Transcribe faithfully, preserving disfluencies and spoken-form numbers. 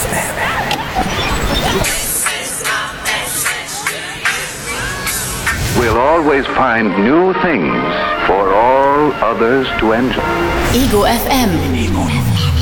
M. We'll always find new things for all others to enjoy. Ego F M. Ego.